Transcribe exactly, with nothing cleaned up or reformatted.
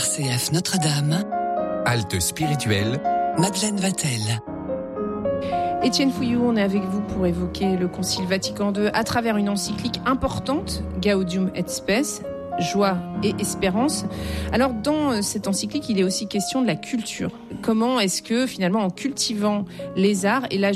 R C F Notre-Dame. Halte spirituelle. Madeleine Vatel. Étienne Fouillou, on est avec vous pour évoquer le Concile Vatican deux à travers une encyclique importante, Gaudium et Spes, joie et espérance. Alors dans cette encyclique, il est aussi question de la culture. Comment est-ce que finalement en cultivant les arts et la